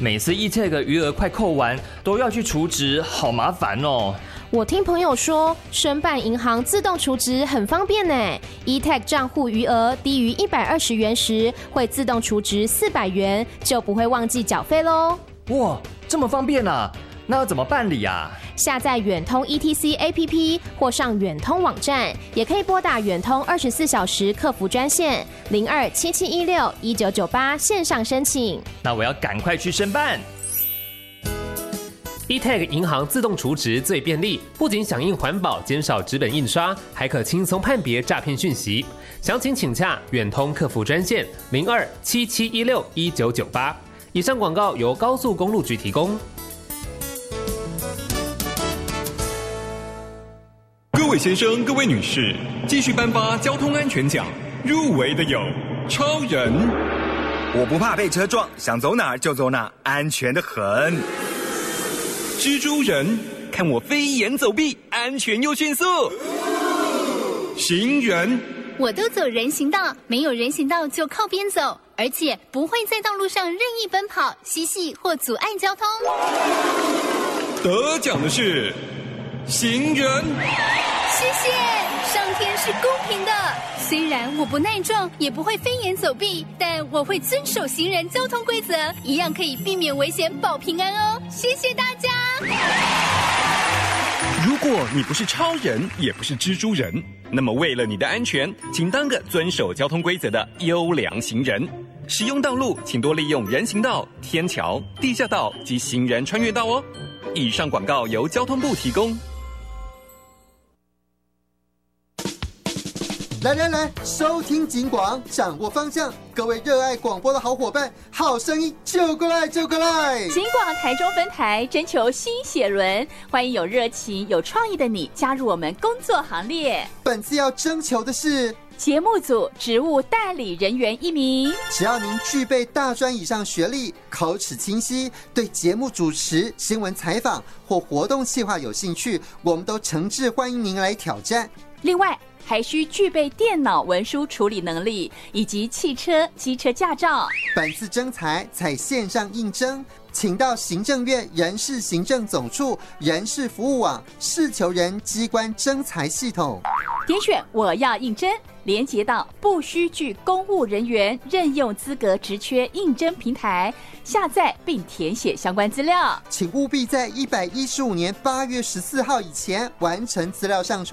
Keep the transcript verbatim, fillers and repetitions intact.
每次 E-Tag 余额快扣完，都要去储值，好麻烦哦。 我听朋友说，申办银行自动储值很方便呢。E-Tag 账户余额低于一百二十元时，会自动储值四百元，就不会忘记缴费喽。 哇，这么方便啊！那要怎么办理啊？ 下载远通 E T C A P P 或上远通网站，也可以拨打远通二十四小时客服专线零二七七一六一九九八线上申请。 那我要赶快去申办。 E-Tag 银行自动储值最便利，不仅响应环保，减少纸本印刷，还可轻松判别诈骗讯息。详情请洽远通客服专线零二七七一六一九九八。以上广告由高速公路局提供。 各位先生、各位女士，继续颁发交通安全奖，入围的有超人， 我不怕被车撞，想走哪儿就走哪，安全的很。 蜘蛛人，看我飞檐走壁，安全又迅速。行人， 我都走人行道，没有人行道就靠边走，而且不会在道路上任意奔跑、嬉戏或阻碍交通。 得奖的是行人。 谢谢，上天是公平的。虽然我不耐撞，也不会飞檐走壁，但我会遵守行人交通规则，一样可以避免危险，保平安哦。谢谢大家。 如果你不是超人，也不是蜘蛛人，那么为了你的安全，请当个遵守交通规则的优良行人。使用道路，请多利用人行道、天桥、地下道及行人穿越道哦。以上广告由交通部提供。 来来来，收听警广，掌握方向。各位热爱广播的好伙伴，好声音就过来就过来。 警广台中分台征求新血轮，欢迎有热情、有创意的你加入我们工作行列。 本次要征求的是节目组职务代理人员一名， 只要您具备大专以上学历，口齿清晰，对节目主持、新闻采访或活动企划有兴趣，我们都诚挚欢迎您来挑战。 另外还需具备电脑文书处理能力以及汽车、机车驾照。 本次征才采线上应征，请到行政院人事行政总处人事服务网事求人机关征才系统， 点选我要应征，连结到不需具公务人员任用资格职缺应征平台，下载并填写相关资料。 请务必在一百一十五年八月十四号以前完成资料上传。